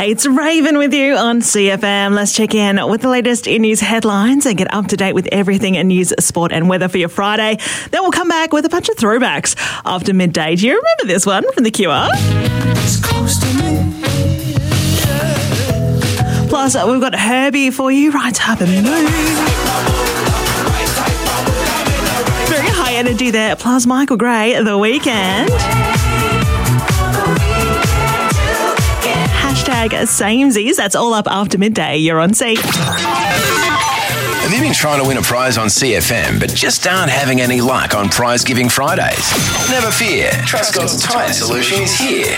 Hey, it's Raven with you on CFM. Let's check in with the latest in news headlines and get up to date with everything in news, sport and weather for your Friday. Then we'll come back with a bunch of throwbacks after midday. Do you remember this one from The Cure? It's close to me. Plus, we've got Herbie for you, right up and move. Very high energy there. Plus, Michael Gray, The Weekend. Hashtag samesies. That's all up after midday. You're on C. Have you been trying to win a prize on CFM but just aren't having any luck on Prize Giving Fridays? Never fear. Truscott's Tyre Solution is here.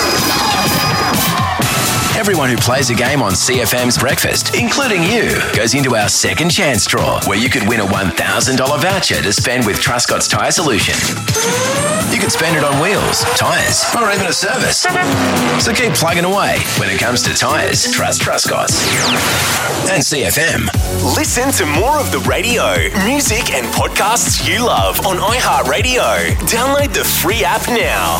Everyone who plays a game on CFM's Breakfast, including you, goes into our second chance draw where you could win a $1,000 voucher to spend with Truscott's Tyre Solution. You could spend it on wheels, tyres, or even a service. So keep plugging away. When it comes to tyres, trust Truscott's. And CFM. Listen to more of the radio, music and podcasts you love on iHeartRadio. Download the free app now.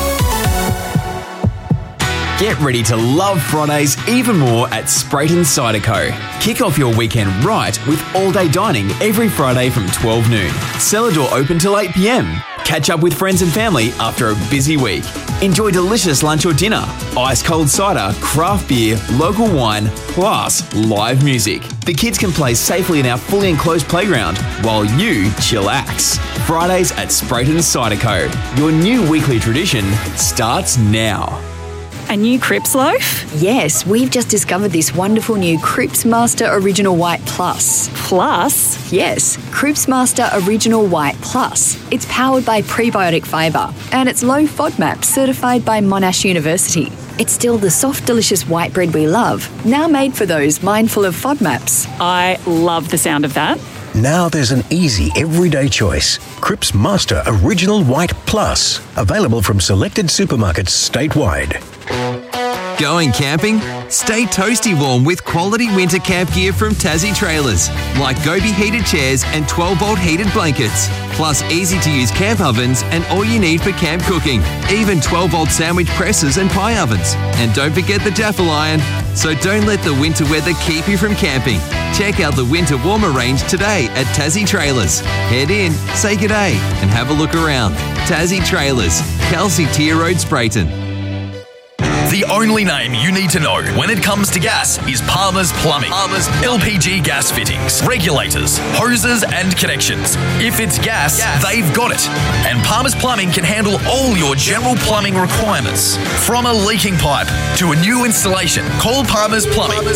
Get ready to love Fridays even more at Sprayton Cider Co. Kick off your weekend right with all-day dining every Friday from 12 noon. Cellar door open till 8 p.m. Catch up with friends and family after a busy week. Enjoy delicious lunch or dinner, ice-cold cider, craft beer, local wine, plus live music. The kids can play safely in our fully enclosed playground while you chillax. Fridays at Sprayton Cider Co. Your new weekly tradition starts now. A new Cripps loaf? Yes, we've just discovered this wonderful new Cripps Master Original White Plus. Plus? Yes, Cripps Master Original White Plus. It's powered by prebiotic fibre and it's low FODMAP certified by Monash University. It's still the soft, delicious white bread we love, now made for those mindful of FODMAPs. I love the sound of that. Now there's an easy, everyday choice. Cripps Master Original White Plus. Available from selected supermarkets statewide. Going camping? Stay toasty warm with quality winter camp gear from Tassie Trailers, like Gobi heated chairs and 12-volt heated blankets, plus easy-to-use camp ovens and all you need for camp cooking, even 12-volt sandwich presses and pie ovens. And don't forget the Jaffle iron. So don't let the winter weather keep you from camping. Check out the winter warmer range today at Tassie Trailers. Head in, say g'day, and have a look around. Tassie Trailers, Kelsey Tier Road, Sprayton. The only name you need to know when it comes to gas is Palmer's Plumbing. Palmer's LPG gas fittings, regulators, hoses and connections. If it's gas, they've got it. And Palmer's Plumbing can handle all your general plumbing requirements. From a leaking pipe to a new installation, call Palmer's Plumbing on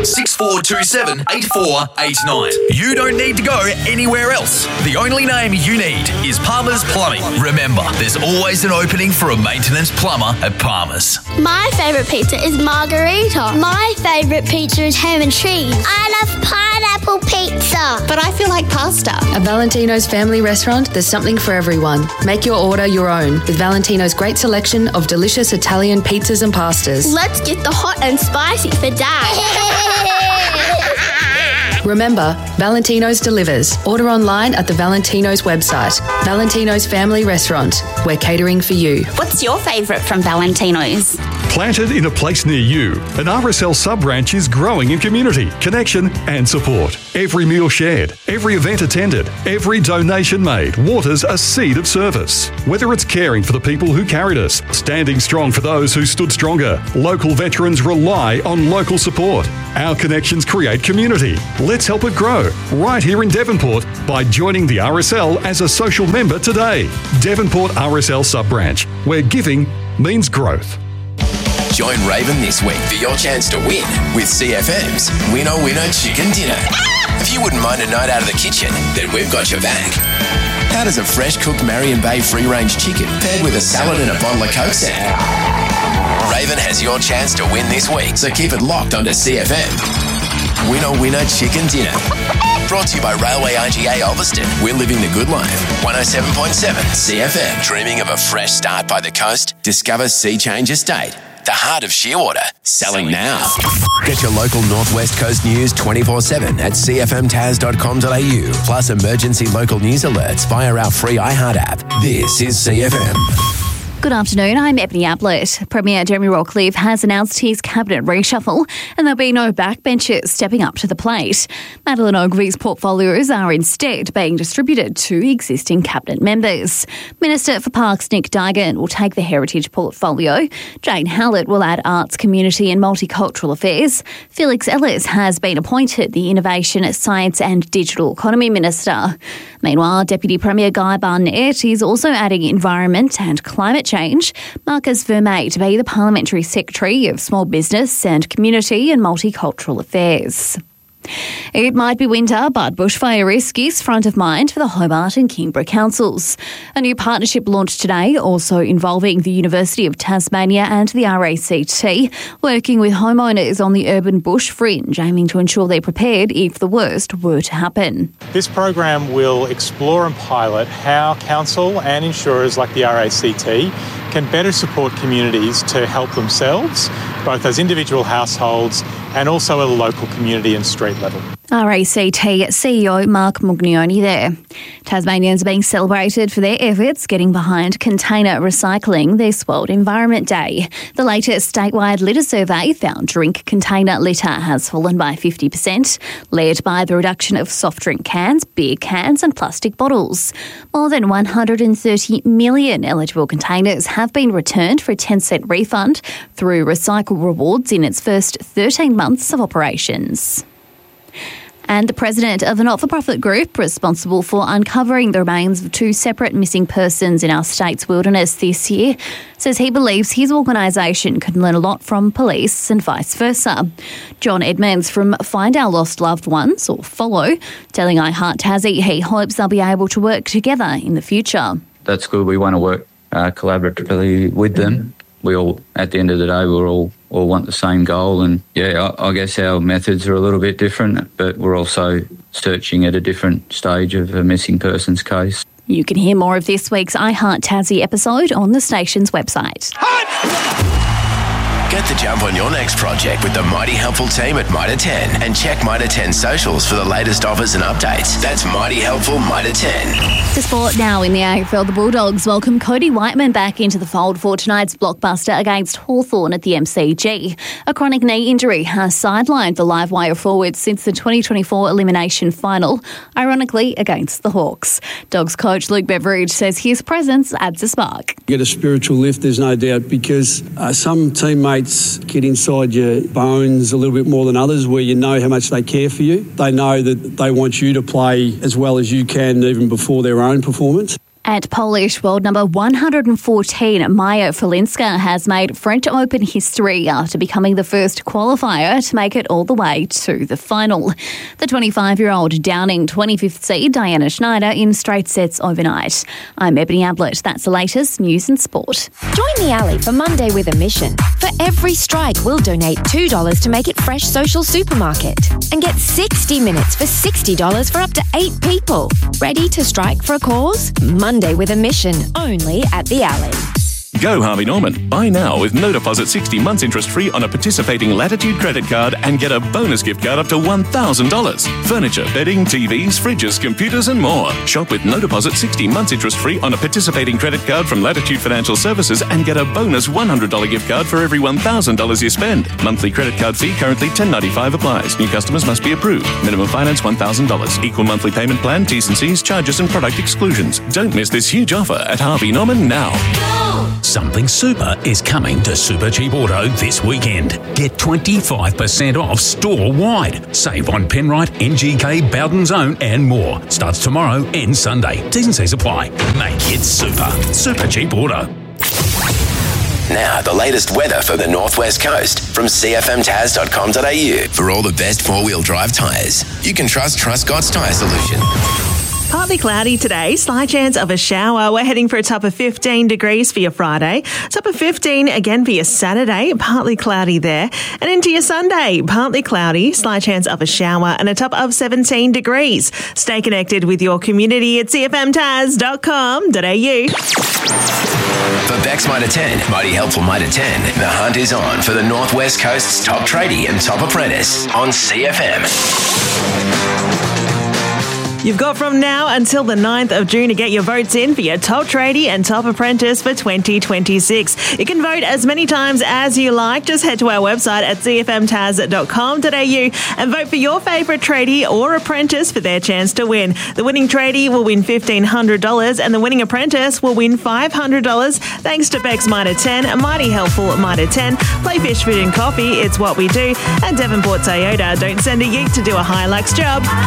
6427 8489. You don't need to go anywhere else. The only name you need is Palmer's Plumbing. Remember, there's always an opening for a maintenance plumber at Palmer's. My favourite pizza is margarita. My favourite pizza is ham and cheese. I love pineapple pizza. But I feel like pasta. At Valentino's Family Restaurant, there's something for everyone. Make your order your own with Valentino's great selection of delicious Italian pizzas and pastas. Let's get the hot and spicy for Dad. Remember, Valentino's delivers. Order online at the Valentino's website. Valentino's Family Restaurant. We're catering for you. What's your favourite from Valentino's? Planted in a place near you, an RSL sub-branch is growing in community, connection and support. Every meal shared, every event attended, every donation made waters a seed of service. Whether it's caring for the people who carried us, standing strong for those who stood stronger, local veterans rely on local support. Our connections create community. Let's help it grow right here in Devonport by joining the RSL as a social member today. Devonport RSL sub-branch, where giving means growth. Join Raven this week for your chance to win with CFM's Winner Winner Chicken Dinner. If you wouldn't mind a night out of the kitchen, then we've got your back. How does a fresh cooked Marion Bay free-range chicken paired with a salad and a bottle of Coke sound? Raven has your chance to win this week, so keep it locked onto CFM. Winner Winner Chicken Dinner. Brought to you by Railway IGA Ulverston. We're living the good life. 107.7 CFM. Dreaming of a fresh start by the coast? Discover Sea Change Estate, the heart of Shearwater. Selling now. Get your local Northwest Coast news 24/7 at cfmtaz.com.au. Plus emergency local news alerts via our free iHeart app. This is CFM. Good afternoon, I'm Ebony Ablett. Premier Jeremy Rockliff has announced his cabinet reshuffle and there'll be no backbenchers stepping up to the plate. Madeline Ogilvy's portfolios are instead being distributed to existing cabinet members. Minister for Parks Nick Duigan will take the heritage portfolio. Jane Hallett will add arts, community and multicultural affairs. Felix Ellis has been appointed the Innovation, Science and Digital Economy Minister. Meanwhile, Deputy Premier Guy Barnett is also adding environment and climate change. Marcus Vermey to be the Parliamentary Secretary of Small Business and Community and Multicultural Affairs. It might be winter, but bushfire risk is front of mind for the Hobart and Kingborough councils. A new partnership launched today, also involving the University of Tasmania and the RACT, working with homeowners on the urban bush fringe, aiming to ensure they're prepared if the worst were to happen. This program will explore and pilot how council and insurers like the RACT can better support communities to help themselves, both as individual households and also at a local community and street level. RACT CEO Mark Mugnoni there. Tasmanians are being celebrated for their efforts getting behind container recycling this World Environment Day. The latest statewide litter survey found drink container litter has fallen by 50%, led by the reduction of soft drink cans, beer cans and plastic bottles. More than 130 million eligible containers have been returned for a 10-cent refund through Recycle Rewards in its first 13 months of operations. And the president of a not-for-profit group responsible for uncovering the remains of 2 separate missing persons in our state's wilderness this year says he believes his organisation could learn a lot from police and vice versa. John Edmonds from Find Our Lost Loved Ones, or Follow, telling iHeart Tassie he hopes they'll be able to work together in the future. That's good. We want to work collaboratively with them. We all, at the end of the day, we're all want the same goal. And yeah, I guess our methods are a little bit different, but we're also searching at a different stage of a missing persons case. You can hear more of this week's iHeart Tassie episode on the station's website. Get the jump on your next project with the Mighty Helpful team at Mitre 10 and check Mitre 10 socials for the latest offers and updates. That's Mighty Helpful Mitre 10. To sport now in the AFL, the Bulldogs welcome Cody Whiteman back into the fold for tonight's blockbuster against Hawthorn at the MCG. A chronic knee injury has sidelined the live wire forward since the 2024 elimination final, ironically against the Hawks. Dogs coach Luke Beveridge says his presence adds a spark. Get a spiritual lift, there's no doubt, because some teammates get inside your bones a little bit more than others, where you know how much they care for you. They know that they want you to play as well as you can even before their own performance. At Polish world number 114, Maja Folinska has made French Open history after becoming the first qualifier to make it all the way to the final. The 25-year-old downing 25th seed Diana Schneider in straight sets overnight. I'm Ebony Ablett. That's the latest news and sport. Join the Alley for Monday with a mission. For every strike, we'll donate $2 to Make It Fresh Social Supermarket. And get 60 minutes for $60 for up to 8 people. Ready to strike for a cause? Monday with a mission, only at the Alley. Go Harvey Norman. Buy now with no deposit 60 months interest free on a participating Latitude credit card and get a bonus gift card up to $1,000. Furniture, bedding, TVs, fridges, computers and more. Shop with no deposit 60 months interest free on a participating credit card from Latitude Financial Services and get a bonus $100 gift card for every $1,000 you spend. Monthly credit card fee currently $10.95 applies. New customers must be approved. Minimum finance $1,000. Equal monthly payment plan, T's and C's, charges and product exclusions. Don't miss this huge offer at Harvey Norman now. Something super is coming to Super Cheap Auto this weekend. Get 25% off store-wide. Save on Penrite, NGK, Bowden's Own and more. Starts tomorrow and Sunday. T's and C's apply. Make it super. Super Cheap Auto. Now, the latest weather for the Northwest Coast from cfmtaz.com.au. For all the best four-wheel drive tyres, you can trust Truscott's Tyre Solution. Partly cloudy today, slight chance of a shower. We're heading for a top of 15 degrees for your Friday. Top of 15 again for your Saturday, partly cloudy there. And into your Sunday, partly cloudy, slight chance of a shower and a top of 17 degrees. Stay connected with your community at cfmtaz.com.au. For Beck's Mitre 10, Mighty Helpful Mitre 10, the hunt is on for the Northwest Coast's top tradie and top apprentice on CFM. You've got from now until the 9th of June to get your votes in for your top tradie and top apprentice for 2026. You can vote as many times as you like. Just head to our website at cfmtas.com.au and vote for your favourite tradie or apprentice for their chance to win. The winning tradie will win $1,500 and the winning apprentice will win $500 thanks to Beck's Mitre 10, a mighty helpful Mitre 10, Play Fish Food and Coffee, it's what we do, and Devonport Toyota. Don't send a yeet to do a Hilux job.